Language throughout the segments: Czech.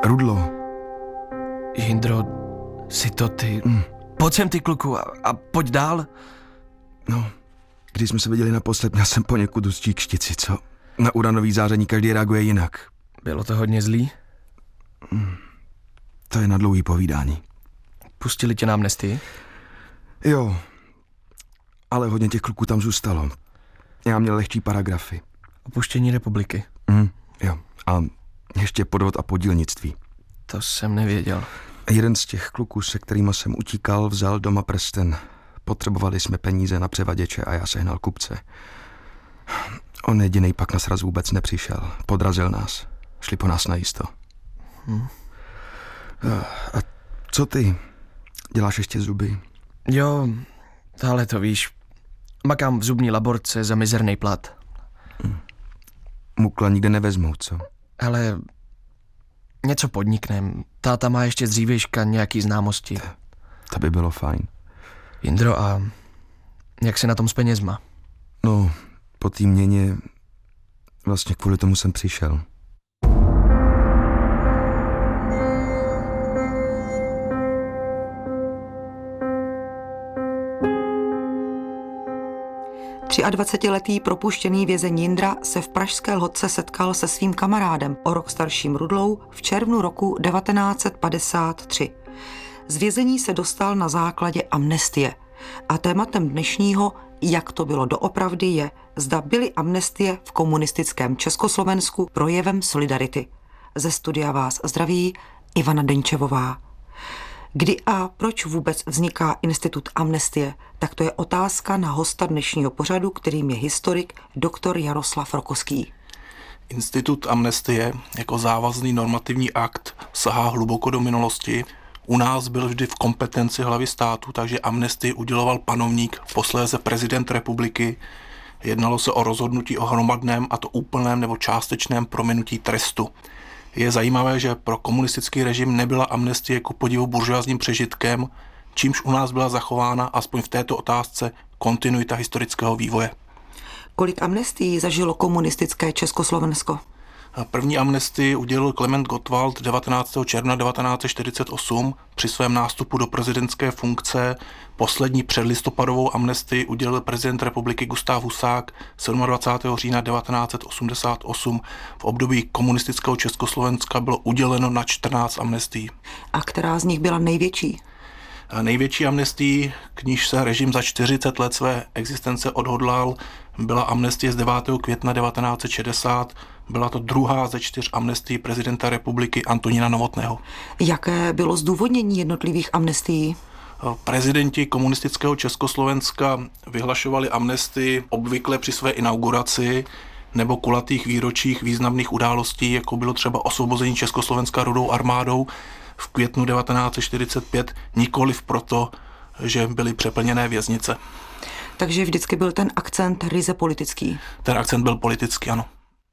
Rudlo. Jindro, jsi to ty? Pojď sem, ty kluku, a pojď dál. No, když jsme se viděli naposled, měl jsem poněkud hustší kštici, co? Na uranový záření každý reaguje jinak. Bylo to hodně zlý? To je na dlouhý povídání. Pustili tě na amnestii? Jo, ale hodně těch kluků tam zůstalo. Já měl lehčí paragrafy. Opuštění republiky? Jo, a ještě podvod a podílnictví. To jsem nevěděl. Jeden z těch kluků, se kterýma jsem utíkal, vzal doma prsten. Potřebovali jsme peníze na převaděče a já sehnal kupce. On jedinej pak na sraz vůbec nepřišel. Podrazil nás. Šli po nás najisto. A co ty? Děláš ještě zuby? Jo, ale to víš. Makám v zubní laborce za mizerný plat. Mukla nikde nevezmou, co? Ale něco podniknem. Táta má ještě z dřívějška nějaký známosti. To by bylo fajn. Jindro, a jak jsi na tom s penězma? No, po té měně vlastně kvůli tomu jsem přišel. A 20letý propuštěný vězeň Jindra se v pražské Lhotce setkal se svým kamarádem, o rok starším Rudlou, v červnu roku 1953. Z vězení se dostal na základě amnestie. A tématem dnešního, jak to bylo doopravdy, je, zda byly amnestie v komunistickém Československu projevem solidarity. Ze studia vás zdraví Ivana Denčevová. Kdy a proč vůbec vzniká institut amnestie? Tak to je otázka na hosta dnešního pořadu, kterým je historik dr. Jaroslav Rokoský. Institut amnestie jako závazný normativní akt sahá hluboko do minulosti. U nás byl vždy v kompetenci hlavy státu, takže amnestii uděloval panovník, posléze prezident republiky. Jednalo se o rozhodnutí o hromadném, a to úplném nebo částečném prominutí trestu. Je zajímavé, že pro komunistický režim nebyla amnestie ku podivu buržoazním přežitkem, čímž u nás byla zachována aspoň v této otázce kontinuita historického vývoje. Kolik amnestií zažilo komunistické Československo? První amnestii udělil Klement Gottwald 19. června 1948 při svém nástupu do prezidentské funkce. Poslední předlistopadovou amnestii udělil prezident republiky Gustav Husák 27. října 1988. V období komunistického Československa bylo uděleno na 14 amnestií. A která z nich byla největší? Největší amnestii, k níž se režim za 40 let své existence odhodlal, byla amnestie z 9. května 1960. Byla to druhá ze 4 amnestií prezidenta republiky Antonína Novotného. Jaké bylo zdůvodnění jednotlivých amnestií? Prezidenti komunistického Československa vyhlašovali amnestii obvykle při své inauguraci nebo kulatých výročích významných událostí, jako bylo třeba osvobození Československa Rudou armádou v květnu 1945, nikoliv proto, že byly přeplněné věznice. Takže vždycky byl ten akcent ryze politický. Ten akcent byl politický, ano.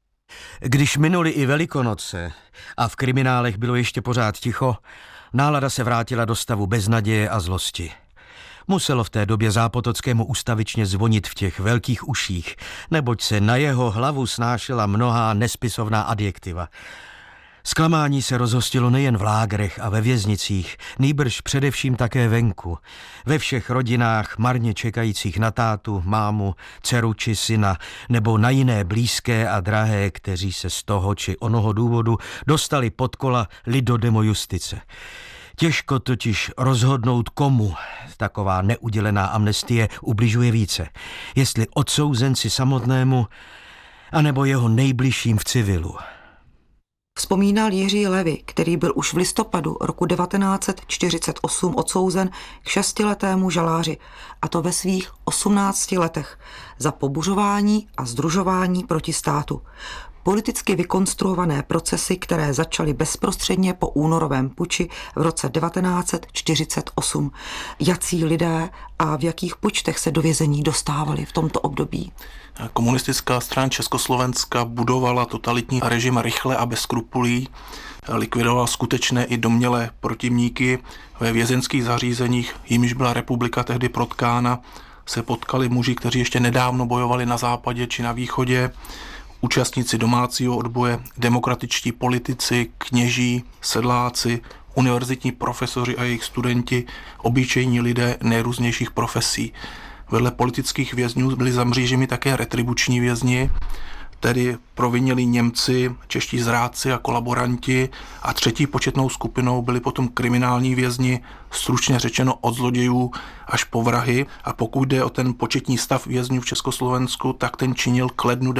Když minuli i Velikonoce a v kriminálech bylo ještě pořád ticho, nálada se vrátila do stavu beznaděje a zlosti. Muselo v té době Zápotockému ustavičně zvonit v těch velkých uších, neboť se na jeho hlavu snášela mnohá nespisovná adjektiva. Zklamání se rozhostilo nejen v lágrech a ve věznicích, nýbrž především také venku. Ve všech rodinách marně čekajících na tátu, mámu, dceru či syna, nebo na jiné blízké a drahé, kteří se z toho či onoho důvodu dostali pod kola lidodemo justice. Těžko totiž rozhodnout, komu taková neudělená amnestie ubližuje více. Jestli odsouzenci samotnému, anebo jeho nejbližším v civilu. Vzpomínal Jiří Levy, který byl už v listopadu roku 1948 odsouzen k 6letému žaláři, a to ve svých 18 letech, za pobuřování a sdružování proti státu. Politicky vykonstruované procesy, které začaly bezprostředně po únorovém puči v roce 1948. Jací lidé a v jakých počtech se do vězení dostávali v tomto období? Komunistická strana Československa budovala totalitní režim rychle a bez skrupulí, likvidovala skutečné i domnělé protivníky. Ve vězenských zařízeních, jimiž byla republika tehdy protkána, se potkali muži, kteří ještě nedávno bojovali na západě či na východě. účastníci domácího odboje, demokratičtí politici, kněží, sedláci, univerzitní profesoři a jejich studenti, obyčejní lidé nejrůznějších profesí. Vedle politických vězňů byli za mřížemi také retribuční vězni, tedy provinilí Němci, čeští zrádci a kolaboranti, a třetí početnou skupinou byli potom kriminální vězni, stručně řečeno od zlodějů až po vrahy, a pokud jde o ten početní stav vězňů v Československu, tak ten činil k lednu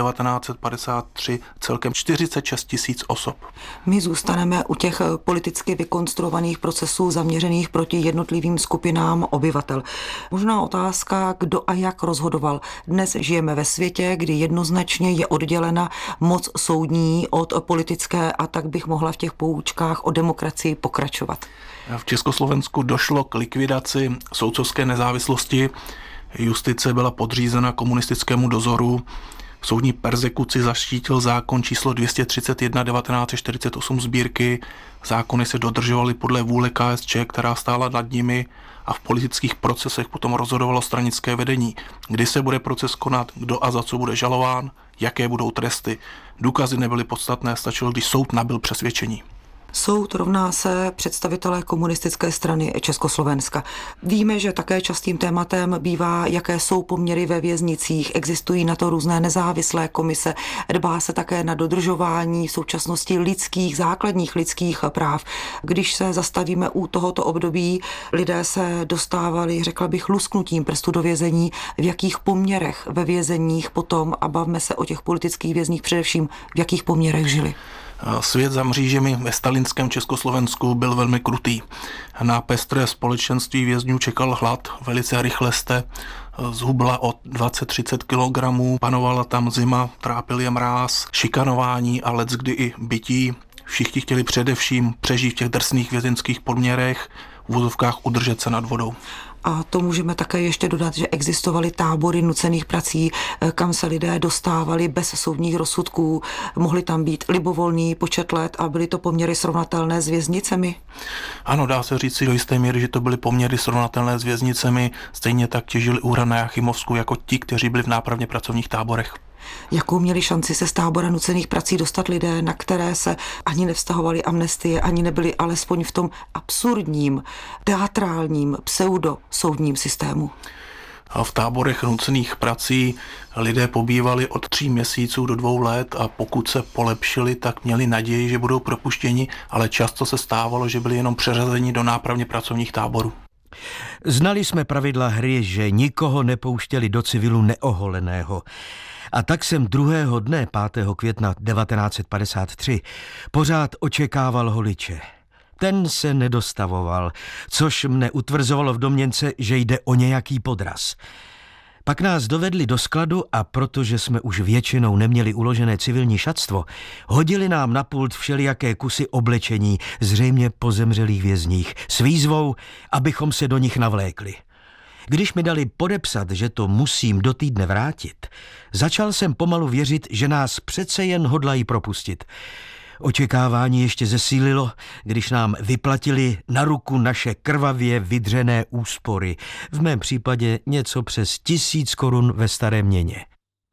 1953 celkem 46 000 osob. My zůstaneme u těch politicky vykonstruovaných procesů zaměřených proti jednotlivým skupinám obyvatel. Možná otázka, kdo a jak rozhodoval. Dnes žijeme ve světě, kdy jednoznačně je oddělena moc soudní od politické, a tak bych mohla v těch poučkách o demokracii pokračovat. V Československu došlo k likvidaci soudcovské nezávislosti, justice byla podřízena komunistickému dozoru, soudní perzekuci zaštítil zákon číslo 231 1948 sbírky, zákony se dodržovaly podle vůle KSČ, která stála nad nimi, a v politických procesech potom rozhodovalo stranické vedení, kdy se bude proces konat, kdo a za co bude žalován, jaké budou tresty. Důkazy nebyly podstatné, stačilo, když soud nabyl přesvědčení. Soud rovná se představitelé komunistické strany Československa. Víme, že také častým tématem bývá, jaké jsou poměry ve věznicích, existují na to různé nezávislé komise, dbá se také na dodržování v současnosti základních lidských práv. Když se zastavíme u tohoto období, lidé se dostávali, řekla bych, lusknutím prstu do vězení, v jakých poměrech ve vězeních potom, a bavme se o těch politických vězních především, v jakých poměrech žili. Svět za mřížemi ve stalinském Československu byl velmi krutý. Na pestré společenství vězňů čekal hlad, velice rychle jste zhubla o 20-30 kg, panovala tam zima, trápil je mráz, šikanování a leckdy i bytí. Všichni chtěli především přežít v těch drsných vězeňských podměrech, v vozovkách udržet se nad vodou. A to můžeme také ještě dodat, že existovaly tábory nucených prací, kam se lidé dostávali bez soudních rozsudků. Mohli tam být libovolný počet let a byly to poměry srovnatelné s věznicemi? Ano, dá se říct si do jisté míry, že to byly poměry srovnatelné s věznicemi. Stejně tak těžili úhra na Jachimovsku jako ti, kteří byli v nápravně pracovních táborech. Jakou měli šanci se z tábora nucených prací dostat lidé, na které se ani nevztahovaly amnestie, ani nebyli alespoň v tom absurdním, teatrálním, pseudosoudním systému? A v táborech nucených prací lidé pobývali od 3 měsíců do 2 let, a pokud se polepšili, tak měli naději, že budou propuštěni, ale často se stávalo, že byli jenom přeřazeni do nápravně pracovních táborů. Znali jsme pravidla hry, že nikoho nepouštěli do civilu neoholeného. A tak jsem druhého dne, 5. května 1953, pořád očekával holiče. Ten se nedostavoval, což mne utvrzovalo v domněnce, že jde o nějaký podraz. Pak nás dovedli do skladu a protože jsme už většinou neměli uložené civilní šatstvo, hodili nám na pult všelijaké kusy oblečení, zřejmě po zemřelých vězních, s výzvou, abychom se do nich navlékli. Když mi dali podepsat, že to musím do týdne vrátit, začal jsem pomalu věřit, že nás přece jen hodlají propustit. Očekávání ještě zesílilo, když nám vyplatili na ruku naše krvavě vydřené úspory, v mém případě něco přes 1000 korun ve staré měně.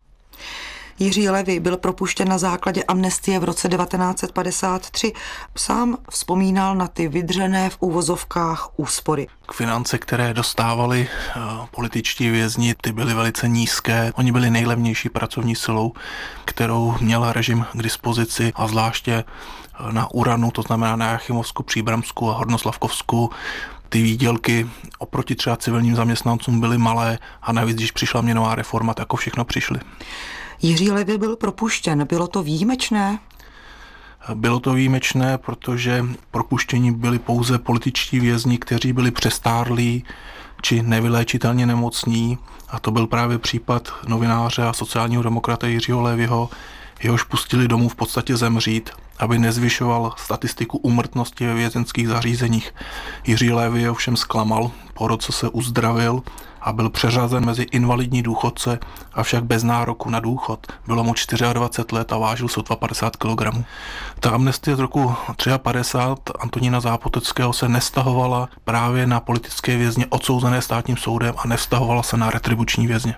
Jiří Levy byl propuštěn na základě amnestie v roce 1953. Sám vzpomínal na ty vydřené v úvozovkách úspory. Finance, které dostávali političtí vězni, ty byly velice nízké. Oni byli nejlevnější pracovní silou, kterou měl režim k dispozici, a zvláště na Uranu, to znamená na Jachimovsku, Příbramsku a Hornoslavkovsku, ty výdělky oproti třeba civilním zaměstnancům byly malé, a navíc, když přišla měnová reforma, tak všechno přišli. Jiří Levy byl propuštěn. Bylo to výjimečné? Bylo to výjimečné, protože propuštění byli pouze političtí vězni, kteří byli přestárlí či nevyléčitelně nemocní, a to byl právě případ novináře a sociálního demokrata Jiřího Levyho, jehož pustili domů v podstatě zemřít, aby nezvyšoval statistiku úmrtnosti ve vězenských zařízeních. Jiří Levy ovšem zklamal, po roce se uzdravil a byl přeřazen mezi invalidní důchodce, avšak bez nároku na důchod. Bylo mu 24 let a vážil sotva 50 kg. Ta amnestie z roku 1953 Antonína Zápotockého se nestahovala právě na politické vězně odsouzené státním soudem a nevztahovala se na retribuční vězně.